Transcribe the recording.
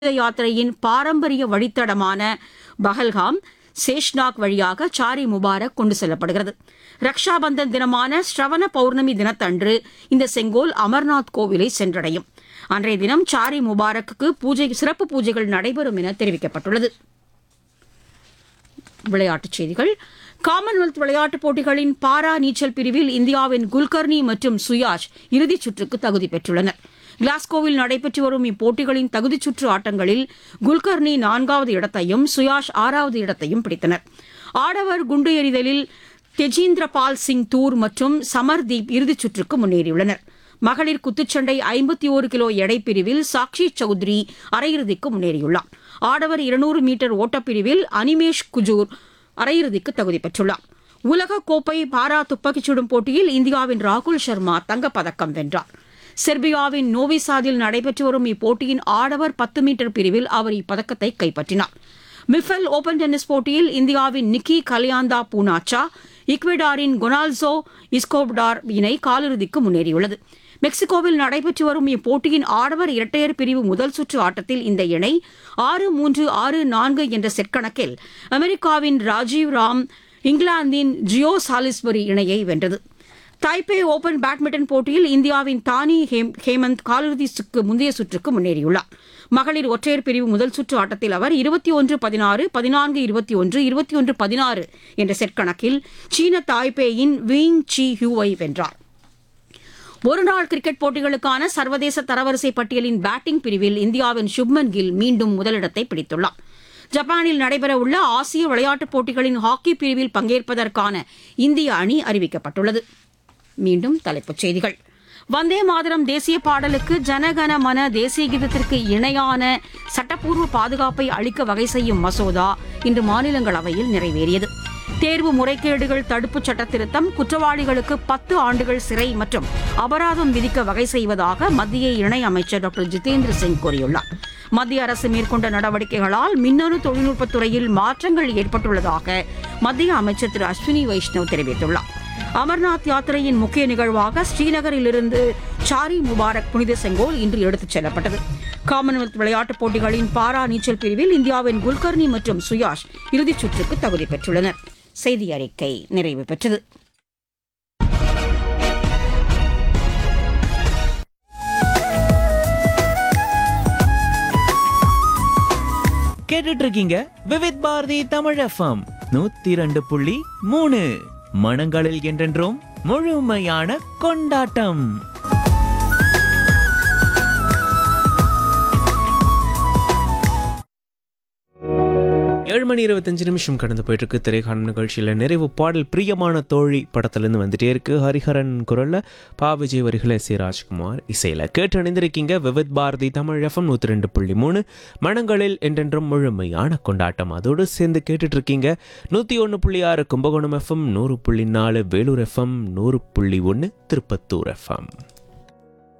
யாத்திரையின் பாரம்பரிய வழித்தடமான பஹல்காம் சேஷ்நாக் வழியாக சாரி முபாரக் கொண்டு செல்லப்படுகிறது. ரக்ஷாபந்தன் தினமான ஸ்ரவண பௌர்ணமி தினத்தன்று இந்த செங்கோல் அமர்நாத் கோவிலை சென்றடையும். அன்றைய தினம் சாரி முபாரக்கு சிறப்பு பூஜைகள் நடைபெறும் என தெரிவிக்கப்பட்டுள்ளது. விளையாட்டுச் செய்திகள். காமன்வெல்த் விளையாட்டுப் போட்டிகளின் பாரா நீச்சல் பிரிவில் இந்தியாவின் குல்கர்னி மற்றும் சுயாஷ் இறுதிச் சுற்றுக்கு தகுதி பெற்றுள்ளனர். கிளாஸ்கோவில் நடைபெற்று வரும் இப்போட்டிகளின் தகுதிச் சுற்று ஆட்டங்களில் குல்கர்னி 4வது இடத்தையும் சுயாஷ் 6வது இடத்தையும் பிடித்தனர். ஆடவர் குண்டு எறிதலில் தெஜீந்திரபால் சிங் தூர் மற்றும் சமர்தீப் இறுதிச் சுற்றுக்கு முன்னேறியுள்ளனர். மகளிர் குத்துச்சண்டை 51 கிலோ எடை பிரிவில் சாக்ஷி சௌத்ரி அரையிறுதிக்கு முன்னேறியுள்ளார். ஆடவர் 200 மீட்டர் ஓட்டப்பிரிவில் அனிமேஷ் குஜூர் அரையிறுதிக்கு தகுதி பெற்றுள்ளார். உலகக்கோப்பை பாரா துப்பாக்கிச் சுடும் போட்டியில் இந்தியாவின் ராகுல் சர்மா தங்கப்பதக்கம் வென்றார். செர்பியாவின் நோவிசாதில் நடைபெற்று வரும் இப்போட்டியின் ஆடவர் 10 மீட்டர் பிரிவில் அவர் இப்பதக்கத்தை கைப்பற்றினார். மிஃபெல் ஓபன் டென்னிஸ் போட்டியில் இந்தியாவின் நிக்கி கலியாந்தா பூனாச்சா ஈக்வெடாரின் கொனால்சோ இஸ்கோப்டார் இணை காலிறுதிக்கு முன்னேறியுள்ளது. மெக்சிகோவில் நடைபெற்று வரும் இப்போட்டியின் ஆடவர் இரட்டையர் பிரிவு முதல் சுற்று ஆட்டத்தில் இந்த இணை 6-3, 6-4 என்ற செட் கணக்கில் அமெரிக்காவின் ராஜீவ் ராம் இங்கிலாந்தின் ஜியோ சாலிஸ்பரி இணையை வென்றது. தைப்பே ஓபன் பேட்மிண்டன் போட்டியில் இந்தியாவின் தானி ஹேமந்த் காலிறுதிக்கு முந்தைய சுற்றுக்கு முன்னேறியுள்ளார். மகளிர் ஒற்றையர் பிரிவு முதல் சுற்று ஆட்டத்தில் அவர் 21-16, 14-21, 21-16 என்ற செட் கணக்கில் சீன தாய்பேயின் வீங் சி ஹியூவை வென்றார். ஒருநாள் கிரிக்கெட் போட்டிகளுக்கான சர்வதேச தரவரிசை பட்டியலின் பேட்டிங் பிரிவில் இந்தியாவின் சுப்மன் கில் மீண்டும் முதலிடத்தை பிடித்துள்ளார். ஜப்பானில் நடைபெறவுள்ள ஆசிய விளையாட்டுப் போட்டிகளின் ஹாக்கி பிரிவில் பங்கேற்பதற்கான இந்திய அணி அறிவிக்கப்பட்டுள்ளது. மீண்டும் தலைப்புச் செய்திகள். வந்தே மாதரம் தேசிய பாடலுக்கு ஜனகன மன தேசிய கீதத்திற்கு இணையான சட்டப்பூர்வ பாதுகாப்பை அளிக்க வகை செய்யும் மசோதா இன்று மாநிலங்களவையில் நிறைவேறியது. தேர்வு முறைகேடுகள் தடுப்புச் சட்ட திருத்தம் குற்றவாளிகளுக்கு 10 ஆண்டுகள் சிறை மற்றும் அபராதம் விதிக்க வகை செய்வதாக மத்திய இணையமைச்சர் டாக்டர் ஜிதேந்திர சிங் கூறியுள்ளார். மத்திய அரசு மேற்கொண்ட நடவடிக்கைகளால் மின்னணு தொழில்நுட்பத் துறையில் மாற்றங்கள் ஏற்பட்டுள்ளதாக மத்திய அமைச்சர் திரு அஸ்வினி வைஷ்ணவ் தெரிவித்துள்ளார். அமர்நாத் யாத்திரையின் முக்கிய நிகழ்வாக ஸ்ரீநகரிலிருந்து சாரி முபாரக் புனித செங்கோல் இன்று எடுத்துச் செல்லப்பட்டது. காமன்வெல்த் விளையாட்டுப் போட்டிகளின் பாரா நீச்சல் பிரிவில் இந்தியாவின் குல்கர்னி மற்றும் சுயாஷ் இறுதிச் சுற்றுக்கு தகுதி பெற்றுள்ளனர். செய்தி அறிக்கை நிறைவு பெற்றது. கேட்டுட்டு இருக்கீங்க விவித் பாரதி தமிழ் எஃப்எம் 102.3. மனங்களில் என்றென்றும் முழுமையான கொண்டாட்டம். ஏழு மணி 25 நிமிஷம் கடந்து போயிட்டு இருக்கு. திரைக்கான நிகழ்ச்சியில் நிறைவு பாடல் பிரியமான தோழி படத்திலிருந்து வந்துட்டே இருக்கு. ஹரிஹரன் குரல்ல பா விஜய் வரிகளை சி ராஜ்குமார் இசையில கேட்டு அணிந்திருக்கீங்க. விவித் பாரதி தமிழ் எஃப்எம் 102.3. மனங்களில் என்றென்றும் முழுமையான கொண்டாட்டம். அதோடு சேர்ந்து கேட்டுட்டு இருக்கீங்க 101.6 Kumbakonam FM, 100.4 Vellore FM, 100.1 Tirupattur FM.